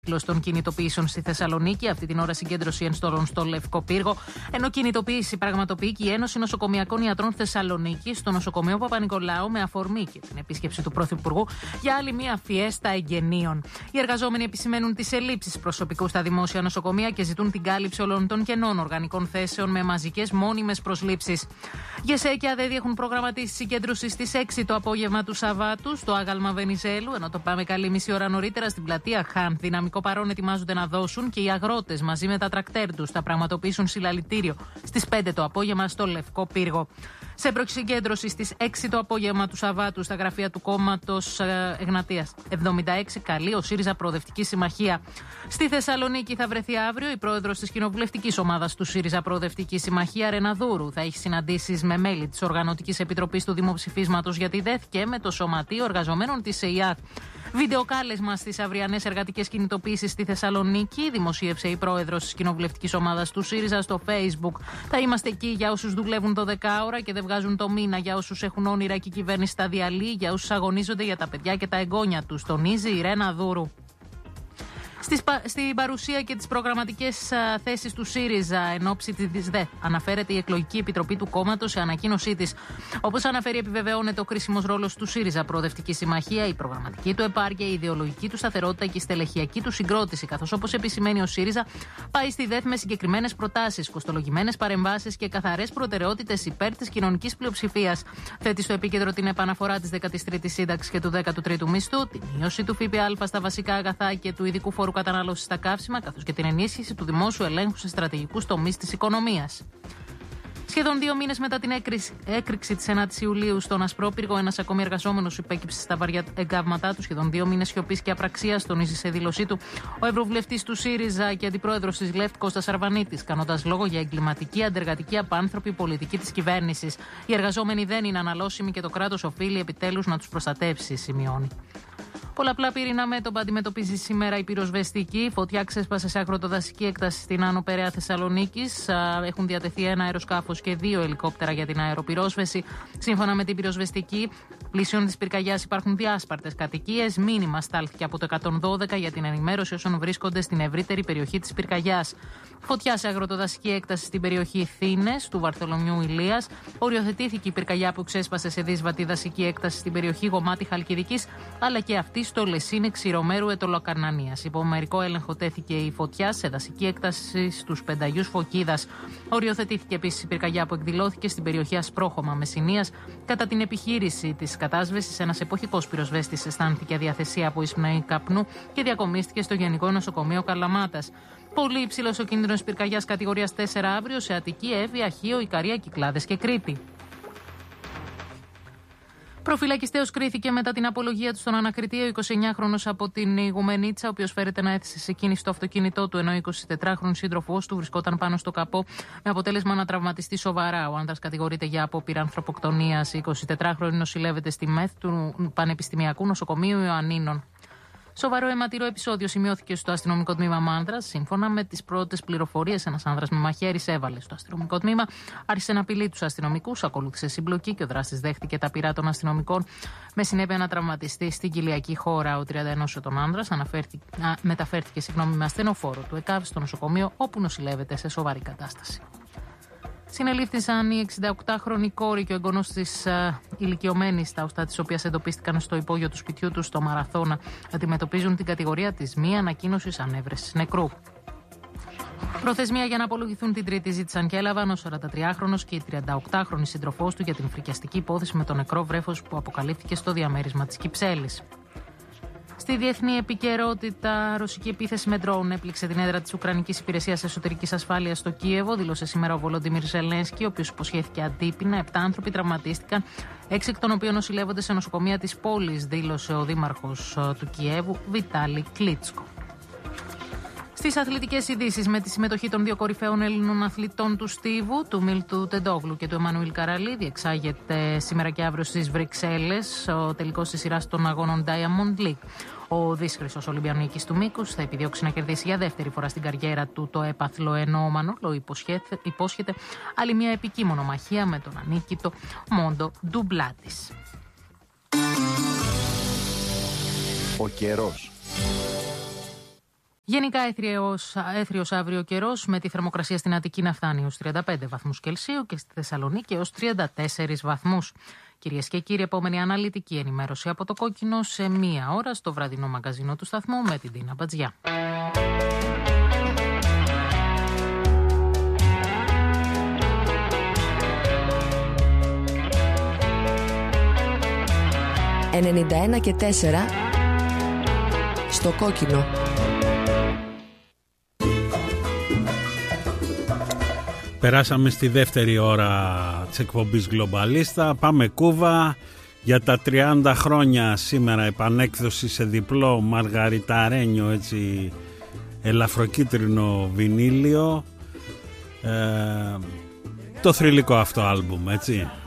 Των κινητοποιήσεων στη Θεσσαλονίκη. Αυτή την ώρα συγκέντρωση ενστολών στο Λευκό Πύργο. Ενώ κινητοποίηση πραγματοποιεί και η Ένωση Νοσοκομιακών Ιατρών Θεσσαλονίκη στο νοσοκομείο Παπα-Νικολάου με αφορμή και την επίσκεψη του Πρωθυπουργού για άλλη μια φιέστα εγγενείων. Οι εργαζόμενοι επισημαίνουν τις ελλείψεις προσωπικού στα δημόσια νοσοκομεία και ζητούν την κάλυψη όλων των κενών οργανικών θέσεων με μαζικές μόνιμες προσλήψεις. ΓΕΣΕ και ΑΔΕΔΙ έχουν προγραμματίσει συγκέντρωση στις 6 το απόγευμα του Σαββάτου στο άγαλμα Βενιζέλου, ενώ το Πάμε Καλή μισή ώρα νωρίτερα στην πλατεία Χαμ. Δυναμικό παρόν ετοιμάζονται να δώσουν και οι αγρότες μαζί με τα τρακτέρ τους θα πραγματοποιήσουν συλλαλητήριο στις 5 το απόγευμα στο Λευκό Πύργο. Σε προσυγκέντρωση στις 6 το απόγευμα του Σαββάτου στα γραφεία του κόμματος Εγνατίας 76 καλεί ο ΣΥΡΙΖΑ Προοδευτική Συμμαχία. Στη Θεσσαλονίκη θα βρεθεί αύριο η πρόεδρος της κοινοβουλευτικής ομάδας του ΣΥΡΙΖΑ Προοδευτική Συμμαχία, Ρένα Δούρου. Θα έχει συναντήσεις με μέλη της Οργανωτικής Επιτροπής του Δημοψηφίσματος για τη ΔΕΘ και με το Σωματείο Εργαζομένων της ΕΙΑΘ. Βιντεοκάλεσμα στις αυριανές εργατικές κινητοποίησεις στη Θεσσαλονίκη δημοσίευσε η πρόεδρος της κοινοβουλευτικής ομάδας του ΣΥΡΙΖΑ στο Facebook. Θα είμαστε εκεί για όσους δουλεύουν 12 ώρα και δεν βγάζουν το μήνα, για όσους έχουν όνειρα και η κυβέρνηση τα διαλύει, για όσους αγωνίζονται για τα παιδιά και τα εγγόνια τους, τονίζει η Ρένα Δούρου. Στην παρουσία και τις προγραμματικές θέσεις του ΣΥΡΙΖΑ εν ώψη της ΔΕΘ αναφέρεται η Εκλογική Επιτροπή του κόμματος σε ανακοίνωσή της. Όπως αναφέρει, επιβεβαιώνεται ο κρίσιμος ρόλος του ΣΥΡΙΖΑ Προοδευτική Συμμαχία, η προγραμματική του επάρκεια, η ιδεολογική του σταθερότητα και η στελεχειακή του συγκρότηση. Καθώς, όπως επισημαίνει ο ΣΥΡΙΖΑ, πάει στη ΔΕΘ με συγκεκριμένες προτάσεις, κοστολογημένες παρεμβάσεις και καθαρές προτεραιότητες υπέρ της κοινωνικής πλειοψηφίας. Θέτει στο επίκεντρο την επαναφορά της 13ης σύνταξης και του 13ου μισθού, τη μείωση του ΦΠΑ στα βασικά αγαθά και του ειδικού φόρου κατανάλωση στα καύσιμα, καθώς και την ενίσχυση του δημόσιου ελέγχου σε στρατηγικούς τομείς της οικονομίας. Σχεδόν 2 μήνες μετά την έκρηξη της 9ης Ιουλίου στον Ασπρόπυργο, ένας ακόμη εργαζόμενος υπέκυψε στα βαριά εγκάβματά του. Σχεδόν 2 μήνες σιωπής και απραξίας, τονίζει σε δήλωσή του ο ευρωβουλευτής του ΣΥΡΙΖΑ και αντιπρόεδρος της ΛΕΦΤ Κώστας Αρβανίτης, κάνοντας λόγο για εγκληματική, αντεργατική, απάνθρωπη πολιτική της κυβέρνησης. Οι εργαζόμενοι δεν είναι αναλώσιμοι και το κράτος οφείλει επιτέλους να τους προστατεύσει, σημειώνει. Πολλαπλά πυρηνά μέτωπα αντιμετωπίζει σήμερα η πυροσβεστική. Φωτιά ξέσπασε σε αγροτοδασική έκταση στην Άνω Περαία Θεσσαλονίκης. Έχουν διατεθεί 1 αεροσκάφος και 2 ελικόπτερα για την αεροπυρόσβεση. Σύμφωνα με την πυροσβεστική, πλησίον της πυρκαγιάς υπάρχουν διάσπαρτες κατοικίες. Μήνυμα στάλθηκε από το 112 για την ενημέρωση όσων βρίσκονται στην ευρύτερη περιοχή της πυρκαγιάς. Φωτιά σε αγροτοδασική έκταση στην περιοχή Θήνες του Βαρθολομιού Ηλίας. Οριοθετήθηκε η πυρκαγιά που ξέσπασε σε δύσβατη δασική έκταση στην περιοχή Γομάτη Χαλκιδικής, αλλά και αυτή στο Λεσίνη Ξηρομέρου Ετωλοκαρνανίας. Υπό μερικό έλεγχο τέθηκε η φωτιά σε δασική έκταση στους Πενταγιούς Φωκίδας. Οριοθετήθηκε επίσης η πυρκαγιά που εκδηλώθηκε στην περιοχή Ασπρόχωμα Μεσσηνίας. Κατά την επιχείρηση της κατάσβεσης, ένας εποχικός πυροσβέστης αισθάνθηκε διαθεσία από εισπνοή καπνού και διακομίστηκε στο Γενικό Νοσοκομείο Καλαμάτας. Πολύ υψηλός ο κίνδυνος πυρκαγιάς κατηγορίας 4 αύριο σε Αττική, Εύβοια, Χίο, Ικαρία, Κυκλάδες και Κρήτη. Προφυλακιστέος κρίθηκε μετά την απολογία του στον ανακριτή ο 29χρονος από την Ιγουμενίτσα, ο οποίος φέρεται να έθεσε σε κίνηση το αυτοκίνητό του, ενώ ο 24χρονος σύντροφός του βρισκόταν πάνω στο καπό με αποτέλεσμα να τραυματιστεί σοβαρά. Ο άντρας κατηγορείται για απόπειρα ανθρωποκτονίας. Η 24χρονη νοσηλεύεται στη ΜΕΘ του Πανεπιστημιακού Νοσοκομείου Ιωαννίνων. Σοβαρό αιματηρό επεισόδιο σημειώθηκε στο αστυνομικό τμήμα Μάνδρας. Σύμφωνα με τις πρώτες πληροφορίες, ένας άνδρας με μαχαίρι έβαλε στο αστυνομικό τμήμα, άρχισε να απειλεί τους αστυνομικούς, ακολούθησε συμπλοκή και ο δράστης δέχτηκε τα πυρά των αστυνομικών, με συνέπεια να τραυματιστεί στην κοιλιακή χώρα. Ο 31 ετών άνδρας μεταφέρθηκε με ασθενοφόρο του ΕΚΑΒ στο νοσοκομείο, όπου νοσηλεύεται σε σοβαρή κατάσταση. Συνελήφθησαν η 68χρονη κόρη και ο εγγονός της ηλικιωμένης, τα οστά της οποίας εντοπίστηκαν στο υπόγειο του σπιτιού του στο Μαραθώνα. Αντιμετωπίζουν την κατηγορία της μη ανακοίνωσης ανέβρεσης νεκρού. Προθεσμία για να απολογηθούν την Τρίτη ζήτησαν και έλαβαν ο 43χρονος και η 38χρονη σύντροφός του για την φρικιαστική υπόθεση με το νεκρό βρέφος που αποκαλύφθηκε στο διαμέρισμα της Κυψέλης. Στη διεθνή επικαιρότητα, ρωσική επίθεση με ντρόουν έπληξε την έδρα της Ουκρανικής Υπηρεσίας Εσωτερικής Ασφάλειας στο Κίεβο, δήλωσε σήμερα ο Βολοντίμιρ Ζελένσκι, ο οποίος υποσχέθηκε αντίπεινα. 7 άνθρωποι τραυματίστηκαν, 6 εκ των οποίων νοσηλεύονται σε νοσοκομεία της πόλης, δήλωσε ο δήμαρχος του Κιέβου, Βιτάλη Κλίτσκο. Στις αθλητικές ειδήσεις, με τη συμμετοχή των 2 κορυφαίων Έλληνων αθλητών του στίβου, του Μίλτου Τεντόγλου και του Εμμανουήλ Καραλή, διεξάγεται σήμερα και αύριο στις Βρυξέλλες ο τελικός της σειράς των αγώνων Diamond League. Ο δύσχρυσος Ολυμπιονίκης του μήκους θα επιδιώξει να κερδίσει για δεύτερη φορά στην καριέρα του το έπαθλο, ενώ ο Μανόλο υπόσχεται άλλη μια επική μονομαχία με τον ανίκητο Μόντο Ντουμπλάτης. Ο καιρός. Γενικά έθριος αύριο καιρός, με τη θερμοκρασία στην Αττική να φτάνει ως 35 βαθμούς Κελσίου και στη Θεσσαλονίκη ως 34 βαθμούς. Κυρίες και κύριοι, επόμενη αναλυτική ενημέρωση από το Κόκκινο σε 1 ώρα στο βραδινό μαγκαζίνο του σταθμού με την Τίνα Μπατζιά. «91,4» στο Κόκκινο. Περάσαμε στη δεύτερη ώρα της εκπομπής Γκλομπαλίστα. Πάμε Κούβα για τα 30 χρόνια σήμερα, επανέκδοση σε διπλό μαργαριταρένιο, έτσι ελαφροκίτρινο βινίλιο, το θρυλικό αυτό άλμπουμ, έτσι.